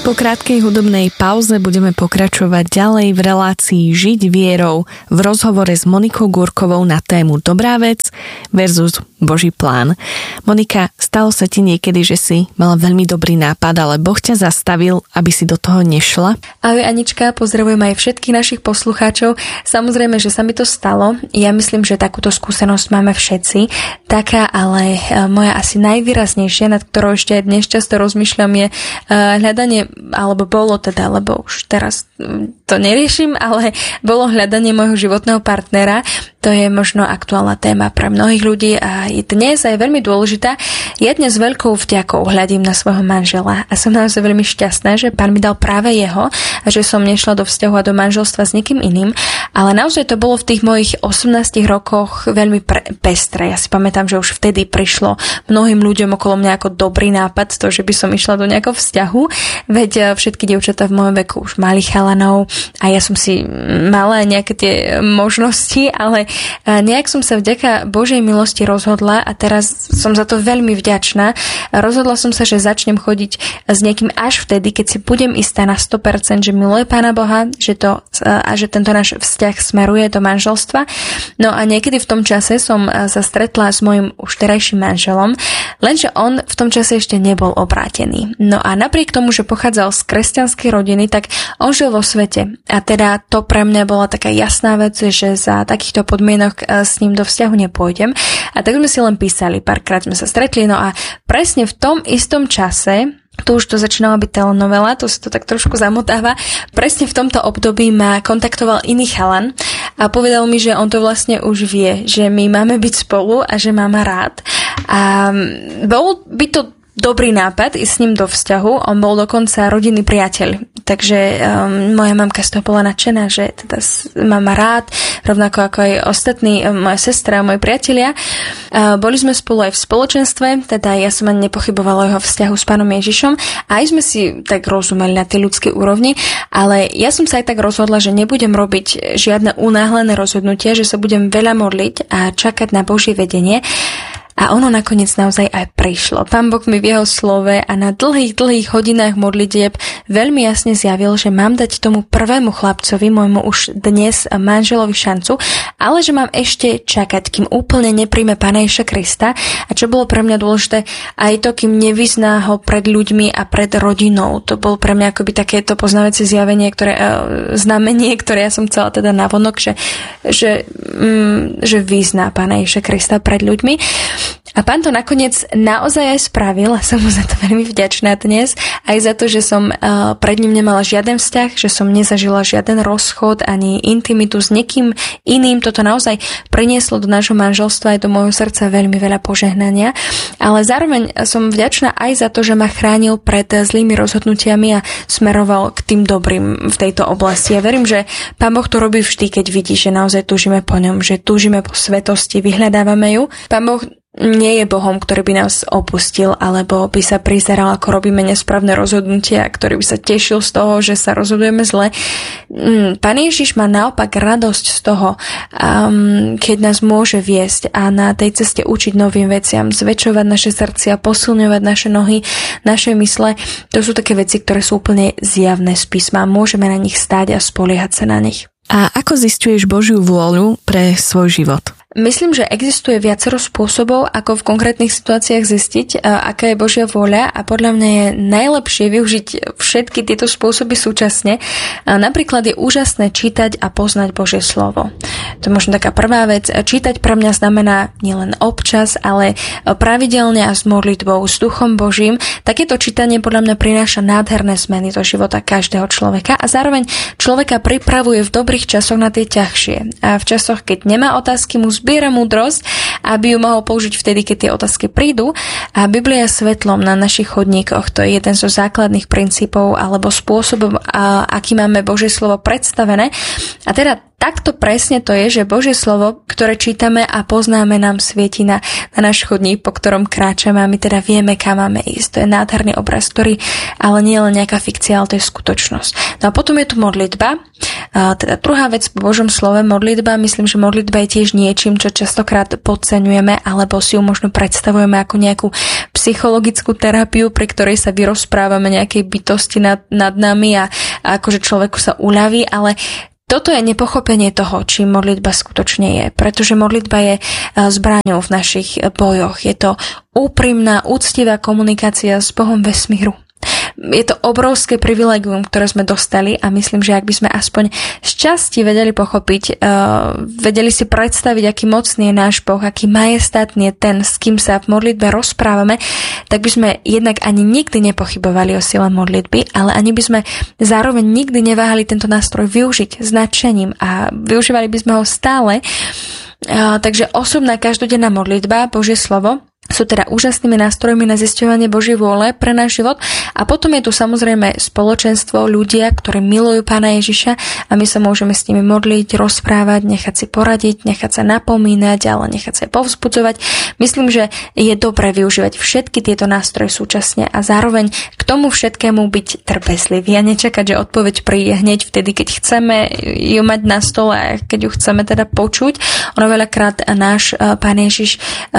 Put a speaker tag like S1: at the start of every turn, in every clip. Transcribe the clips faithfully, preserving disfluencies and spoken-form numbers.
S1: Po krátkej hudobnej pauze budeme pokračovať ďalej v relácii Žiť vierou v rozhovore s Monikou Gúrkovou na tému Dobrá vec versus Boží plán. Monika, stalo sa ti niekedy, že si mala veľmi dobrý nápad, ale Boh ťa zastavil, aby si do toho nešla?
S2: Ahoj Anička, pozdravujem aj všetkých našich poslucháčov. Samozrejme, že sa mi to stalo. Ja myslím, že takúto skúsenosť máme všetci. Taká, ale moja asi najvýraznejšia, nad ktorou ešte aj dnes často rozmýšľam, je hľadanie, alebo bolo teda, lebo už teraz to neriešim, ale bolo hľadanie môjho životného partnera. To je možno aktuálna téma pre mnohých ľudí a je dnes aj veľmi dôležitá. Ja dnes veľkou vďakou hľadím na svojho manžela a som naozaj veľmi šťastná, že Pán mi dal práve jeho a že som nešla do vzťahu a do manželstva s niekým iným, ale naozaj to bolo v tých mojich osemnástich rokoch veľmi pre- pestré. Ja si pamätám, že už vtedy prišlo mnohým ľuďom okolo mňa ako dobrý nápad to, že by som išla do nejakého vzťahu, veď všetky dievčatá v mojom veku už mali chalanov a ja som si mala nejaké tie možnosti, ale nejak som sa vďaka Božej milosti rozhodla a teraz som za to veľmi vďačná. Rozhodla som sa, že začnem chodiť s niekým až vtedy, keď si budem istá na sto percent, že miluje Pána Boha, že to, a že tento náš vzťah smeruje do manželstva. No a niekedy v tom čase som sa stretla s mojim už terajším manželom, lenže on v tom čase ešte nebol obrátený. No a napriek tomu, že pochádzal z kresťanskej rodiny, tak on žil vo svete. A teda to pre mňa bola taká jasná vec, že za takýchto podmienok s ním do vzťahu nepôjdem. A tak sme si len písali, párkrát sme sa stretli, no a presne v tom istom čase, tu už to začínala byť telenovela, to sa to tak trošku zamotáva, presne v tomto období ma kontaktoval iný chalan a povedal mi, že on to vlastne už vie, že my máme byť spolu a že má ma rád. A bol by to dobrý nápad ísť s ním do vzťahu, on bol dokonca rodinný priateľ, takže um, moja mamka z toho bola nadšená, že teda má ma rád, rovnako ako aj ostatní, um, moja sestra a moji priatelia. Uh, boli sme spolu aj v spoločenstve, teda ja som ani nepochybovala o jeho vzťahu s Pánom Ježišom a aj sme si tak rozumeli na tej ľudskej úrovni, ale ja som sa aj tak rozhodla, že nebudem robiť žiadne unáhlené rozhodnutie, že sa budem veľa modliť a čakať na Božie vedenie. A ono nakoniec naozaj aj prišlo. Pán Boh mi v jeho slove a na dlhých, dlhých hodinách modlitieb veľmi jasne zjavil, že mám dať tomu prvému chlapcovi, môjmu už dnes manželovi šancu, ale že mám ešte čakať, kým úplne nepríjme Pána Ježiša Krista. A čo bolo pre mňa dôležité, aj to, kým nevyzná ho pred ľuďmi a pred rodinou. To bolo pre mňa akoby takéto poznávacie zjavenie, ktoré, znamenie, ktoré ja som chcela teda navonok, že, že, mm, že vyzná Pána Ježiša Krista pred ľuďmi. A Pán to nakoniec naozaj aj spravil a som mu za to veľmi vďačná dnes, aj za to, že som uh, pred ním nemala žiaden vzťah, že som nezažila žiaden rozchod ani intimitu s niekým iným. Toto naozaj prinieslo do nášho manželstva aj do môjho srdca veľmi veľa požehnania, ale zároveň som vďačná aj za to, že ma chránil pred zlými rozhodnutiami a smeroval k tým dobrým v tejto oblasti. Ja verím, že Pán Boh to robí vždy, keď vidí, že naozaj túžime po ňom, že túžime po svetosti, vyhľadávame ju. Pán Boh nie je Bohom, ktorý by nás opustil, alebo by sa prizeral, ako robíme nesprávne rozhodnutia, ktorý by sa tešil z toho, že sa rozhodujeme zle. Pán Ježiš má naopak radosť z toho, um, keď nás môže viesť a na tej ceste učiť novým veciam, zväčšovať naše srdcia, posilňovať naše nohy, naše mysle. To sú také veci, ktoré sú úplne zjavné z písma. Môžeme na nich stáť a spoliehať sa na nich.
S1: A ako zisťuješ Božiu vôľu pre svoj život?
S2: Myslím, že existuje viacero spôsobov, ako v konkrétnych situáciách zistiť, aká je Božia vôľa a podľa mňa je najlepšie využiť všetky tieto spôsoby súčasne. Napríklad je úžasné čítať a poznať Božie slovo. To je možno taká prvá vec. Čítať pre mňa znamená nielen občas, ale pravidelne a s modlitbou, s Duchom Božím. Takéto čítanie podľa mňa prináša nádherné zmeny do života každého človeka a zároveň človeka pripravuje v dobrých časoch na tie ťažšie. A v časoch, keď nemá otázky, mu zbiera múdrosť, aby ju mohol použiť vtedy, keď tie otázky prídu. A Biblia je svetlom na našich chodníkoch. To je jeden zo základných princípov alebo spôsobov, aký máme Božie slovo predstavené. A teda takto presne to je, že Božie slovo, ktoré čítame a poznáme, nám svieti na, na náš chodník, po ktorom kráčame a my teda vieme, kam máme ísť. To je nádherný obraz, ktorý ale nie je len nejaká fikcia, ale to je skutočnosť. No a potom je tu modlitba. A teda druhá vec po Božom slove, modlitba. Myslím, že modlitba je tiež niečím, čo častokrát podceňujeme alebo si ju možno predstavujeme ako nejakú psychologickú terapiu, pri ktorej sa vyrozprávame nejakej bytosti nad, nad nami a, a akože človeku sa uľaví, ale toto je nepochopenie toho, čím modlitba skutočne je, pretože modlitba je zbraňou v našich bojoch. Je to úprimná, úctivá komunikácia s Bohom vesmíru. Je to obrovské privilegium, ktoré sme dostali a myslím, že ak by sme aspoň z časti vedeli pochopiť, uh, vedeli si predstaviť, aký mocný je náš Boh, aký majestátny je ten, s kým sa v modlitbe rozprávame, tak by sme jednak ani nikdy nepochybovali o sile modlitby, ale ani by sme zároveň nikdy neváhali tento nástroj využiť s nadšením a využívali by sme ho stále. Uh, takže osobná každodenná modlitba, Božie slovo, sú teda úžasnými nástrojmi na zisťovanie Božej vôle pre náš život a potom je tu samozrejme spoločenstvo, ľudia, ktorí milujú Pána Ježiša a my sa môžeme s nimi modliť, rozprávať, nechať si poradiť, nechať sa napomínať, ale nechať sa povzbudzovať. Myslím, že je dobré využívať všetky tieto nástroje súčasne a zároveň k tomu všetkému byť trpezlivý a nečakať, že odpoveď príde hneď vtedy, keď chceme ju mať na stole a keď ju chceme teda počuť. Ono veľakrát náš Pán Ježiš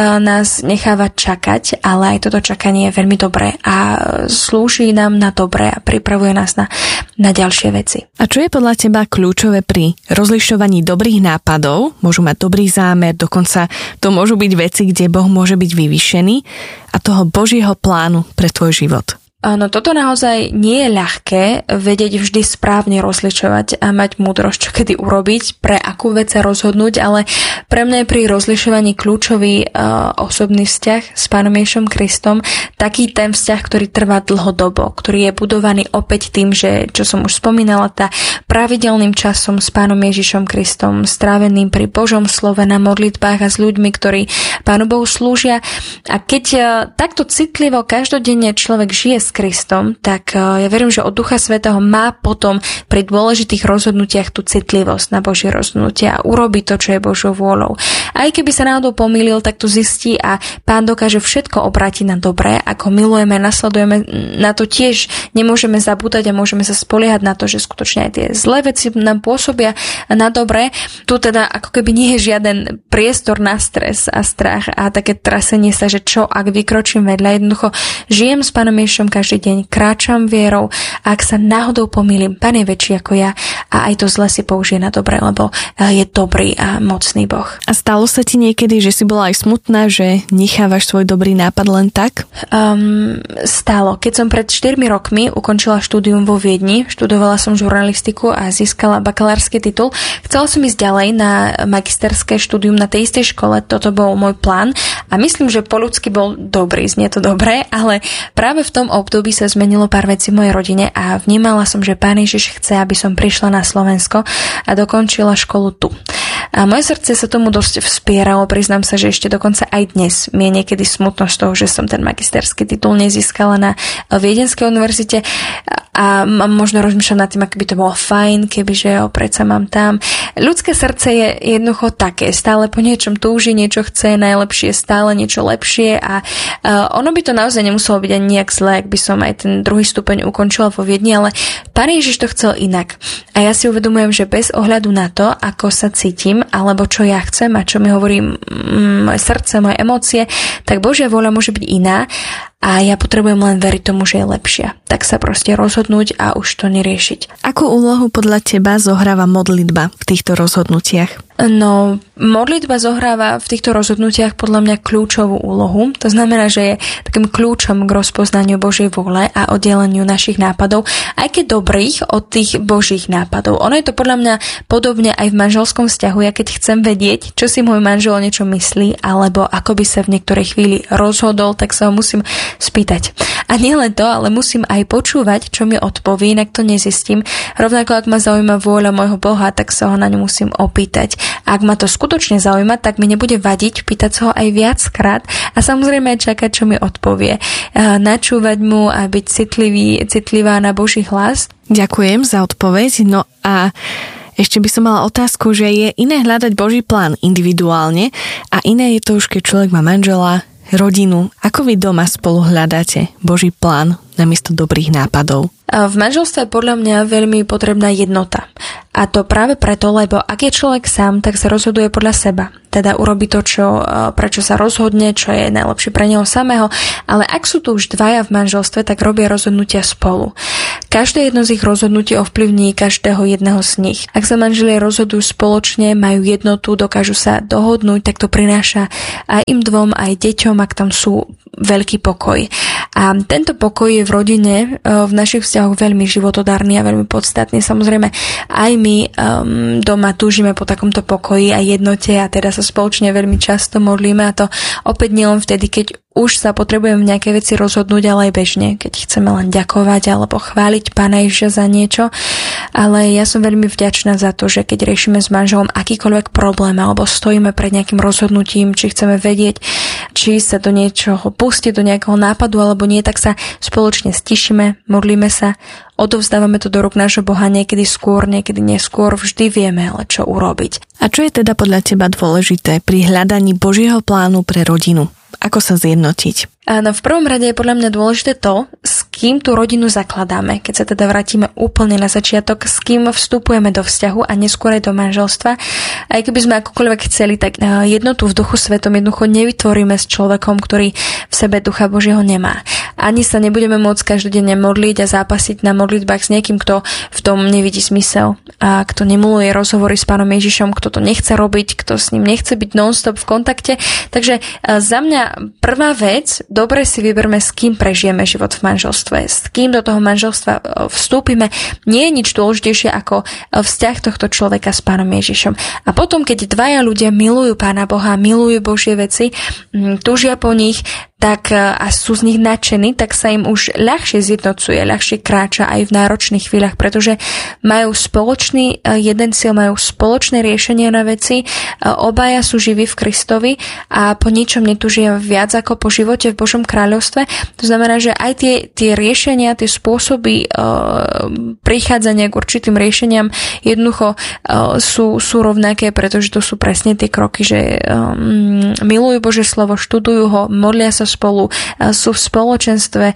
S2: nás necháva čakať, ale aj toto čakanie je veľmi dobré a slúži nám na dobré a pripravuje nás na, na ďalšie veci.
S1: A čo je podľa teba kľúčové pri rozlišovaní dobrých nápadov? Môžu mať dobrý zámer, dokonca to môžu byť veci, kde Boh môže byť vyvýšený a toho Božieho plánu pre tvoj život.
S2: Áno, toto naozaj nie je ľahké vedieť vždy správne rozlišovať a mať múdrosť, čo kedy urobiť, pre akú vec sa rozhodnúť, ale pre mňa je pri rozlišovaní kľúčový uh, osobný vzťah s Pánom Ježišom Kristom, taký ten vzťah, ktorý trvá dlhodobo, ktorý je budovaný opäť tým, že, čo som už spomínala, tá pravidelným časom s Pánom Ježišom Kristom, stráveným pri Božom slove na modlitbách a s ľuďmi, ktorí Pánu Bohu slúžia. A keď uh, takto citlivo každodenne človek žije s Kristom, tak ja verím, že od Ducha Svätého má potom pri dôležitých rozhodnutiach tú citlivosť na Božie rozhodnutia a urobí to, čo je Božou vôľou. Aj keby sa náhodou pomýlil, tak to zistí a Pán dokáže všetko obrátiť na dobré. Ako milujeme, nasledujeme, na to tiež nemôžeme zabúdať a môžeme sa spoliehať na to, že skutočne aj tie zlé veci nám pôsobia na dobré. Tu teda ako keby nie je žiaden priestor na stres a strach a také trasenie sa, že čo, ak vykročím vedľa. Jednoducho žijem s Pánom Ježišom každý deň, kráčam vierou a ak sa náhodou pomýlim, Pán je väčší ako ja a aj to zle si použije na dobre, lebo je dobrý a mocný Boh.
S1: A stalo sa ti niekedy, že si bola aj smutná, že nechávaš svoj dobrý nápad len tak?
S2: Um, stalo. Keď som pred štyrmi rokmi ukončila štúdium vo Viedni, študovala som žurnalistiku a získala bakalársky titul, chcela som ísť ďalej na magisterské štúdium na tej istej škole, toto bol môj plán a myslím, že po ľudsky bol dobrý, znie to dobré, ale práve v tom období sa zmenilo pár vecí v mojej rodine a vnímala som, že Pán Ježiš chce, aby som prišla na Slovensko a dokončila školu tu. A moje srdce sa tomu dosť vspieralo, priznám sa, že ešte dokonca aj dnes mi je niekedy smutno z toho, že som ten magisterský titul nezískala na Viedenskej univerzite a možno rozmýšľam nad tým, ako by to bolo fajn, kebyže ho predsa mám tam. Ľudské srdce je jednoducho také, stále po niečom túži, niečo chce, najlepšie, stále niečo lepšie a ono by to naozaj nemuselo byť ani nejak zlé, ak by som aj ten druhý stupeň ukončila vo Viedni, ale Pán Ježiš to chcel inak. A ja si uvedomujem, že bez ohľadu na to, ako sa cítim, alebo čo ja chcem a čo mi hovorí moje srdce, moje emócie, tak Božia vôľa môže byť iná a ja potrebujem len veriť tomu, že je lepšia. Tak sa proste rozhodnúť a už to neriešiť.
S1: Akú úlohu podľa teba zohráva modlitba v týchto rozhodnutiach?
S2: No, modlitba zohráva v týchto rozhodnutiach podľa mňa kľúčovú úlohu. To znamená, že je takým kľúčom k rozpoznaniu Božej vôle a oddeleniu našich nápadov, aj keď dobrých od tých Božích nápadov. Ono je to podľa mňa podobne aj v manželskom vzťahu. Ja keď chcem vedieť, čo si môj manžel o niečo myslí, alebo ako by sa v niektorej chvíli rozhodol, tak sa ho musím spýtať. A nie len to, ale musím aj počúvať, čo mi odpovie, inak to nezistím. Rovnako ak ma zaujíma vôľa môjho Boha, tak sa ho na ňu musím opýtať. A ak ma to skutočne zaujíma, tak mi nebude vadiť pýtať sa ho aj viackrát a samozrejme aj čakať, čo mi odpovie. Načúvať mu a byť citlivý, citlivá na Boží hlas.
S1: Ďakujem za odpoveď. No a Ešte by som mala otázku, že je iné hľadať Boží plán individuálne a iné je to už, keď človek má manžela, rodinu. Ako vy doma spolu hľadáte Boží plán namiesto dobrých nápadov?
S2: V manželstve je podľa mňa veľmi potrebná jednota. A to práve preto, lebo ak je človek sám, tak sa rozhoduje podľa seba. Teda urobí to, čo, prečo sa rozhodne, čo je najlepšie pre neho samého. Ale ak sú tu už dvaja v manželstve, tak robia rozhodnutia spolu. Každé jedno z ich rozhodnutí ovplyvní každého jedného z nich. Ak sa manželia rozhodujú spoločne, majú jednotu, dokážu sa dohodnúť, tak to prináša aj im dvom, aj deťom, ak tam sú veľký pokoj. A tento pokoj je v rodine, v našich vzťahoch veľmi životodárny a veľmi podstatný. Samozrejme, aj my um, doma túžime po takomto pokoji a jednote a teda sa spoločne veľmi často modlíme a to opäť nielen vtedy, keď už sa potrebujeme v nejakej veci rozhodnúť, ale aj bežne, keď chceme len ďakovať alebo chváliť Pána Ježiša za niečo. Ale ja som veľmi vďačná za to, že keď riešime s manželom akýkoľvek problém alebo stojíme pred nejakým rozhodnutím, či chceme vedieť, či sa do niečoho pustiť, do nejakého nápadu alebo nie, tak sa spoločne stišíme, modlíme sa, odovzdávame to do rúk nášho Boha, niekedy skôr, niekedy neskôr, vždy vieme, ale čo urobiť.
S1: A čo je teda podľa teba dôležité pri hľadaní Božieho plánu pre rodinu? Ako sa zjednotiť?
S2: Áno, v prvom rade je podľa mňa dôležité to, s kým tú rodinu zakladáme. Keď sa teda vrátime úplne na začiatok, s kým vstupujeme do vzťahu a neskôr aj do manželstva. Aj keby sme akokoľvek chceli, tak jednotu v Duchu Svetom jednoducho nevytvoríme s človekom, ktorý v sebe Ducha Božieho nemá. Ani sa nebudeme môcť každodenne modliť a zápasiť na modlitbách s niekým, kto v tom nevidí zmysel a kto nemiluje rozhovory s Pánom Ježišom, kto to nechce robiť, kto s ním nechce byť non-stop v kontakte. Takže za mňa prvá vec, dobre si vyberme, s kým prežijeme život v manželstve, s kým do toho manželstva vstúpime. Nie je nič dôležitejšie ako vzťah tohto človeka s Pánom Ježišom. A potom, keď dvaja ľudia milujú Pána Boha, milujú Božie veci, túžia po nich, tak a sú z nich nadšení, tak sa im už ľahšie zjednocuje, ľahšie kráča aj v náročných chvíľach, pretože majú spoločný jeden cieľ, majú spoločné riešenie na veci, obaja sú živí v Kristovi a po ničom netúžia viac ako po živote v Božom kráľovstve. To znamená, že aj tie, tie riešenia, tie spôsoby uh, prichádzania k určitým riešeniam jednoducho uh, sú, sú rovnaké, pretože to sú presne tie kroky, že um, milujú Božie slovo, študujú ho, modlia sa spolu, sú v spoločenstve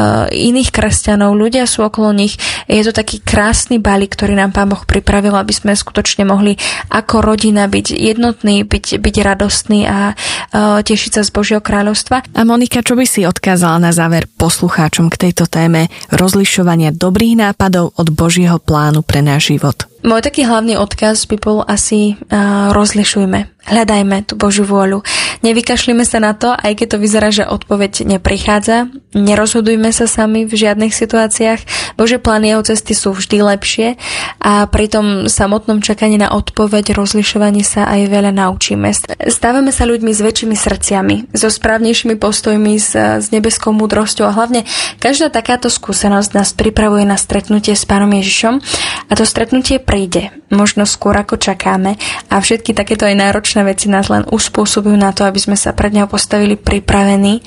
S2: iných kresťanov, ľudia sú okolo nich. Je to taký krásny balík, ktorý nám Pán Boh pripravil, aby sme skutočne mohli ako rodina byť jednotní, byť, byť radostní a tešiť sa z Božieho kráľovstva.
S1: A Monika, čo by si odkázala na záver poslucháčom k tejto téme rozlišovania dobrých nápadov od Božieho plánu pre náš život?
S2: Môj taký hlavný odkaz by bol asi uh, rozlišujme, hľadajme tú Božiu vôľu. Nevykašlíme sa na to, aj keď to vyzerá, že odpoveď neprichádza. Nerozhodujme sa sami v žiadnych situáciách. Božie plány, jeho cesty sú vždy lepšie a pri tom samotnom čakaní na odpoveď, rozlišovaní sa aj veľa naučíme. Stávame sa ľuďmi s väčšími srdciami, so správnejšími postojmi, s, s nebeskou múdrosťou a hlavne každá takáto skúsenosť nás pripravuje na stretnutie s Pánom Ježišom a to stretnutie príde, možno skôr ako čakáme a všetky takéto aj náročné veci nás len uspôsobujú na to, aby sme sa pred neho postavili pripravení.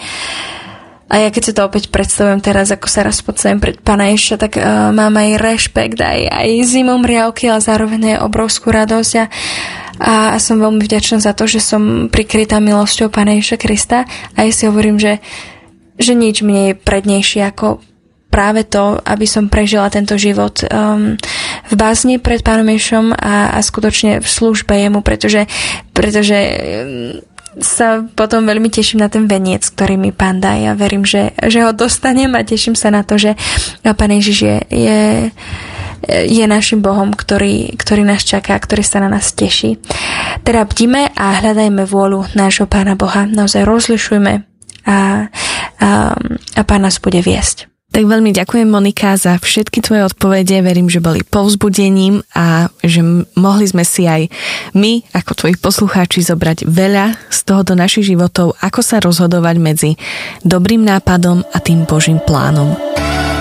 S2: A ja keď si to opäť predstavujem teraz, ako sa raz postavím pred Pána Ježiša, tak uh, mám aj rešpekt, aj, aj zimom riavky, ale zároveň aj obrovskú radosť a, a som veľmi vďačná za to, že som prikrytá milosťou Pána Ježiša Krista a ja si hovorím, že, že nič mi je prednejšie ako práve to, aby som prežila tento život um, v bázni pred Pánom Ježišom a, a skutočne v službe jemu, pretože, pretože um, sa potom veľmi teším na ten veniec, ktorý mi Pán dá. Ja verím, že, že ho dostanem a teším sa na to, že Pán Ježiš je, je, je našim Bohom, ktorý, ktorý nás čaká, ktorý sa na nás teší. Teda bdíme a hľadajme vôľu nášho Pána Boha. Naozaj rozlišujme a, a, a Pán nás bude viesť.
S1: Tak veľmi ďakujem, Monika, za všetky tvoje odpovede. Verím, že boli povzbudením a že mohli sme si aj my, ako tvoji poslucháči, zobrať veľa z toho do našich životov, ako sa rozhodovať medzi dobrým nápadom a tým Božím plánom.